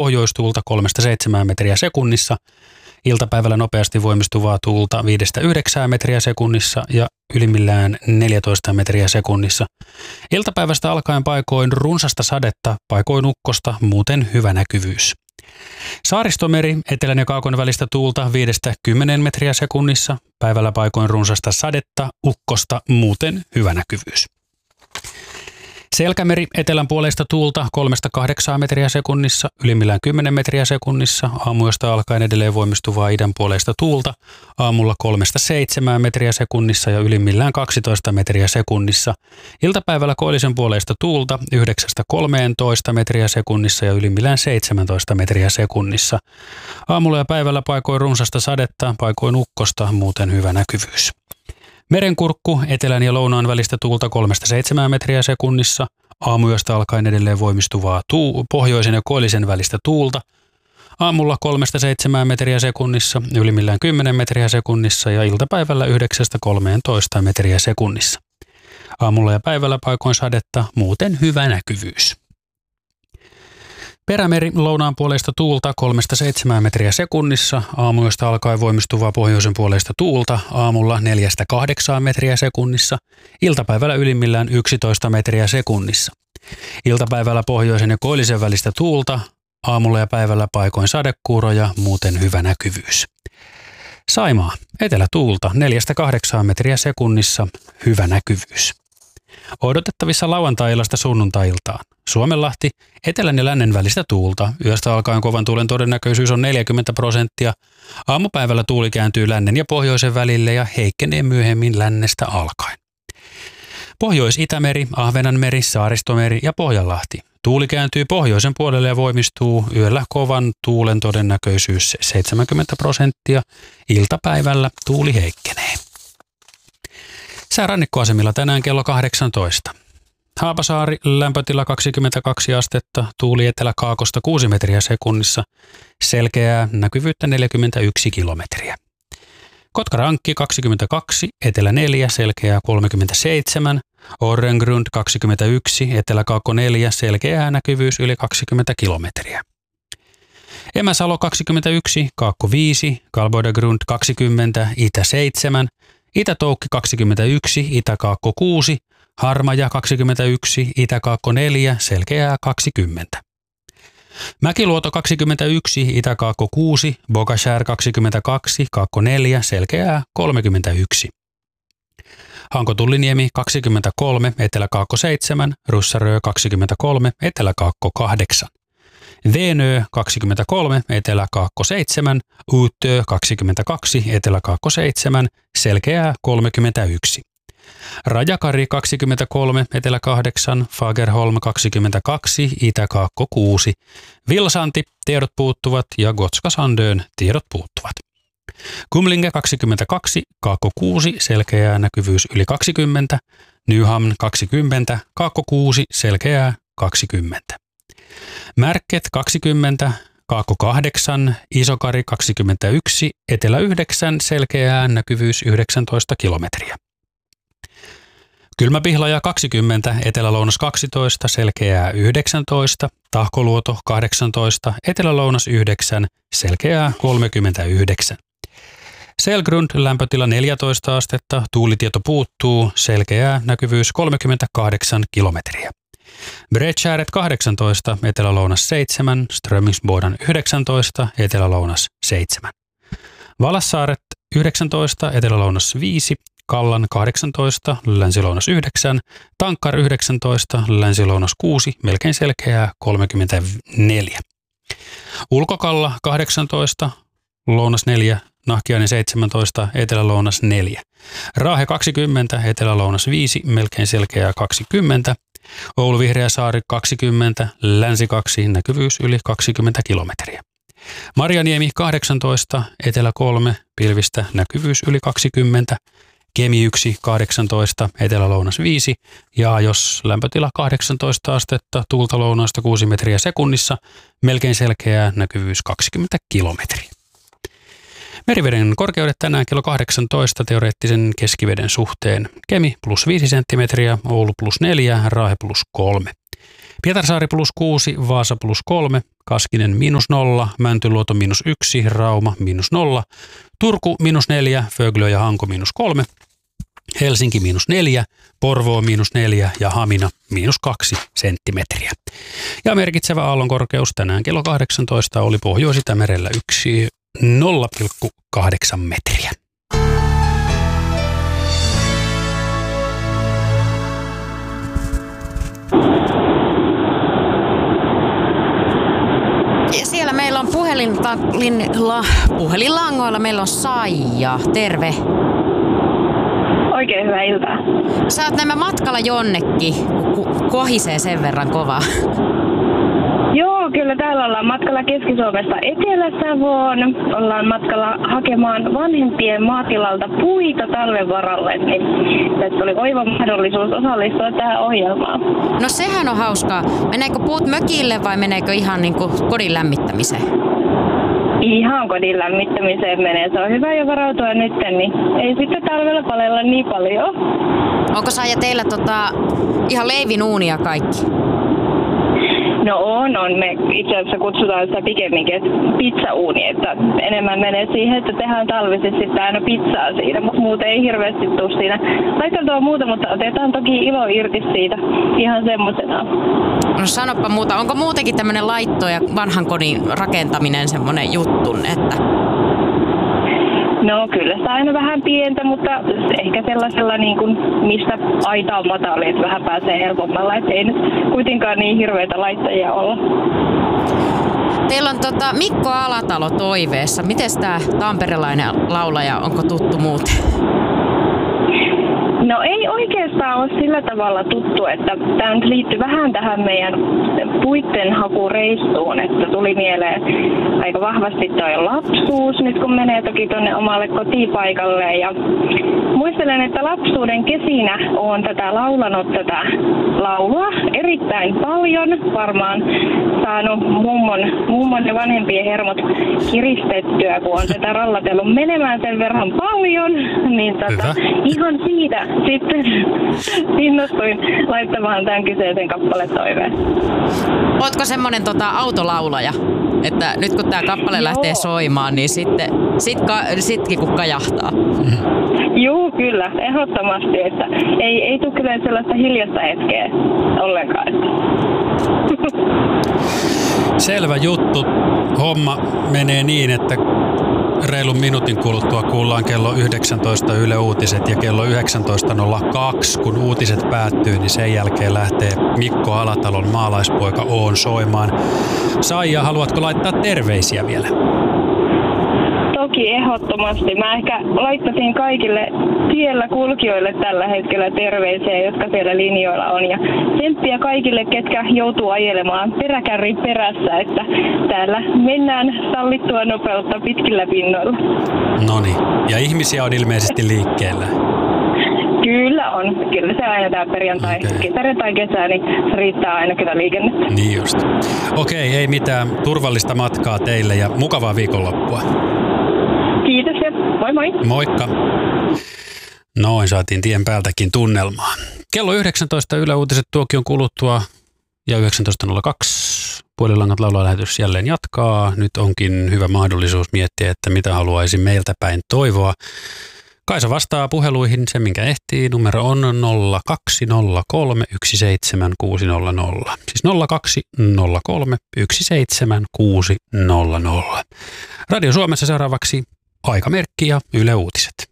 pohjoistuulta 3-7 metriä sekunnissa, iltapäivällä nopeasti voimistuvaa tuulta 5-9 metriä sekunnissa ja ylimmillään 14 metriä sekunnissa. Iltapäivästä alkaen paikoin runsasta sadetta, paikoin ukkosta, muuten hyvä näkyvyys. Saaristomeri, etelän ja kaakon välistä tuulta 5-10 metriä sekunnissa, päivällä paikoin runsasta sadetta, ukkosta, muuten hyvä näkyvyys. Selkämeri, etelän puoleista tuulta 3-8 metriä sekunnissa, ylimmillään 10 metriä sekunnissa, aamuyöstä alkaen edelleen voimistuvaa idän puoleista tuulta, aamulla 3-7 metriä sekunnissa ja ylimmillään 12 metriä sekunnissa. Iltapäivällä koillisen puoleista tuulta 9-13 metriä sekunnissa ja ylimmillään 17 metriä sekunnissa. Aamulla ja päivällä paikoin runsasta sadetta, paikoin ukkosta, muuten hyvä näkyvyys. Merenkurkku, etelän ja lounaan välistä tuulta 3-7 metriä sekunnissa, aamuyöstä alkaen edelleen voimistuvaa pohjoisen ja koillisen välistä tuulta, aamulla 3-7 metriä sekunnissa, ylimmillään 10 metriä sekunnissa ja iltapäivällä 9-13 metriä sekunnissa. Aamulla ja päivällä paikoin sadetta, muuten hyvä näkyvyys. Perämeri, lounaan puoleista tuulta 3-7 metriä sekunnissa, aamuyöstä alkaen voimistuvaa pohjoisen puoleista tuulta, aamulla 4-8 metriä sekunnissa, iltapäivällä ylimmillään 11 metriä sekunnissa. Iltapäivällä pohjoisen ja koillisen välistä tuulta, aamulla ja päivällä paikoin sadekuuroja, muuten hyvä näkyvyys. Saimaa, etelätuulta 4-8 metriä sekunnissa, hyvä näkyvyys. Odotettavissa lauantai-illasta sunnuntai-iltaan. Suomenlahti, etelän ja lännen välistä tuulta. Yöstä alkaen kovan tuulen todennäköisyys on 40%. Aamupäivällä tuuli kääntyy lännen ja pohjoisen välille ja heikkenee myöhemmin lännestä alkaen. Pohjois-Itämeri, Ahvenanmeri, Saaristomeri ja Pohjanlahti. Tuuli kääntyy pohjoisen puolelle ja voimistuu yöllä kovan tuulen todennäköisyys 70%. Iltapäivällä tuuli heikkenee. Sää rannikkoasemilla tänään kello 18. Haapasaari, lämpötila 22 astetta, tuuli etelä-kaakosta 6 metriä sekunnissa, selkeää näkyvyyttä 41 kilometriä. Kotkarankki 22, etelä 4, selkeää 37, Orrengrund 21, etelä-kaakko 4, selkeää näkyvyys yli 20 kilometriä. Emäsalo 21, kaakko 5, Kalboidegrund 20, itä 7, Itä-Toukki 21, Itä-Kaakko 6, Harmaja 21, Itä-Kaakko 4, selkeää 20. Mäkiluoto 21, Itä-Kaakko 6, Bogashär 22, Kaakko 4, selkeää 31. Hankotulliniemi 23, Etelä-Kaakko 7, Russarö 23, Etelä-Kaakko 8. Venö 23, Etelä-Kaakko 7, Uutö 22, Etelä-Kaakko 7, selkeää 31. Rajakari 23, Etelä 8, Fagerholm 22, Itä-Kaakko 6, Vilsanti, tiedot puuttuvat ja Gotska Sandön, tiedot puuttuvat. Kumlinge 22, Kaakko 6, selkeää näkyvyys yli 20, Nyhamn 20, Kaakko 6, selkeää 20. Märket 20, Kaakko 8, Isokari 21, Etelä 9, selkeää näkyvyys 19 kilometriä. Kylmäpihlaja 20, Etelä-Lounas 12, selkeää 19, Tahkoluoto 18, Etelä-Lounas 9, selkeää 39. Selgrund, lämpötila 14 astetta, tuulitieto puuttuu, selkeää näkyvyys 38 kilometriä. Bredkäret 18, Etelä-Lounas 7, Strömingsbodan 19, Etelä-Lounas 7. Valassaaret 19, Etelä-Lounas 5, Kallan 18, Länsi-Lounas 9, Tankkar 19, Länsi-Lounas 6, melkein selkeää 34. Ulkokalla 18, Lounas 4, Nahkiainen 17, Etelä-Lounas 4. Raahe 20, Etelä-Lounas 5, melkein selkeää 20. Oulu Vihreäsaari 20, Länsi 2, näkyvyys yli 20 kilometriä. Marjaniemi 18, Etelä 3, pilvistä näkyvyys yli 20. Kemi 1, 18, Etelä-Lounas 5 ja jos lämpötila 18 astetta, tuulta lounaasta 6 metriä sekunnissa, melkein selkeää näkyvyys 20 kilometriä. Meriveden korkeudet tänään kello 18 teoreettisen keskiveden suhteen. Kemi +5 senttimetriä, Oulu +4, Raahe +3. Pietarsaari +6, Vaasa +3, Kaskinen -0, Mäntyluoto -1, Rauma -0, Turku -4, Föglö ja Hanko -3, Helsinki -4, Porvoo -4 ja Hamina -2 senttimetriä. Ja merkitsevä aallonkorkeus tänään kello 18 oli Pohjois-Itämerellä 0,8 metriä. Ja siellä meillä on puhelinlangoilla meillä on Saija. Terve. Oikein hyvää iltaa. Sä oot nämä matkalla jonnekin, kohisee sen verran kovaa. Joo, kyllä täällä ollaan matkalla Keski-Suomesta Etelä-Savoon. Ollaan matkalla hakemaan vanhempien maatilalta puita talven varalle, niin tässä oli oiva mahdollisuus osallistua tähän ohjelmaan. No sehän on hauskaa. Meneekö puut mökille vai meneekö ihan niin kuin kodin lämmittämiseen? Ihan kodin lämmittämiseen menee. Se on hyvä jo varautua nyt, niin ei sitten talvella palella niin paljon. Onko Saija teillä ihan leivinuunia kaikki? No on. Me itse asiassa kutsutaan sitä pikemminkin pizzauuni, että enemmän menee siihen, että tehdään talvisin sitten aina pizzaa siinä, mutta muuten ei hirveästi tule siinä laiteltua muuta, mutta otetaan toki ilo irti siitä ihan semmoisena. No sanoppa muuta, onko muutenkin tämmöinen laitto ja vanhan kodin rakentaminen semmoinen juttu, että... No kyllä sitä aina vähän pientä, mutta ehkä sellaisella niin kuin, mistä aita on matali, että vähän pääsee helpommalla, että ei nyt kuitenkaan niin hirveitä laittajia olla. Teillä on Mikko Alatalo toiveessa. Miten tämä tamperelainen laulaja, onko tuttu muuten? No ei oikeastaan ole sillä tavalla tuttu, että tämä nyt liittyy vähän tähän meidän puittenhakureissuun, että tuli mieleen aika vahvasti tuo lapsuus, nyt kun menee toki tuonne omalle kotipaikalle. Ja muistelen, että lapsuuden kesinä olen laulanut tätä laulua erittäin paljon, varmaan saanut mummon ja vanhempien hermot kiristettyä, kun on tätä rallatellut menemään sen verran paljon, niin ihan siitä sitten innostuin laittamaan tämän kyseisen kappaletoiveen. Ootko semmoinen autolaulaja, että nyt kun tämä kappale lähtee soimaan, niin sitkin kun kajahtaa? Joo, kyllä, ehdottomasti, että ei tule kyllä sellaista hiljaista hetkeä ollenkaan. Selvä juttu. Homma menee niin, että reilun minuutin kuluttua kuullaan kello 19 Yle Uutiset ja kello 19.02, kun uutiset päättyy, niin sen jälkeen lähtee Mikko Alatalon Maalaispoika Oon soimaan. Saija, haluatko laittaa terveisiä vielä? Toki ehdottomasti. Mä ehkä laittaisin kaikille tiellä kulkijoille tällä hetkellä terveisiä, jotka siellä linjoilla on. Ja tsemppiä kaikille, ketkä joutuu ajelemaan peräkärrin perässä, että täällä mennään sallittua nopeutta pitkillä pinnoilla. Noniin. Ja ihmisiä on ilmeisesti liikkeellä. Kyllä on. Kyllä se aina tämä perjantai-kesä, niin se riittää aina kyllä liikennettä. Niin just. Okei, ei mitään. Turvallista matkaa teille ja mukavaa viikonloppua. Kiitos ja moi moi. Moikka. Noin, saatiin tien päältäkin tunnelmaa. Kello 19 Yle Uutiset tuokion kuluttua ja 19.02 Puolilangat laululähetys jälleen jatkaa. Nyt onkin hyvä mahdollisuus miettiä, että mitä haluaisi meiltä päin toivoa. Kaisa vastaa puheluihin se, minkä ehtii. Numero on 0203 17600. Siis 0203 17600. Radio Suomessa seuraavaksi aikamerkki ja Yle Uutiset.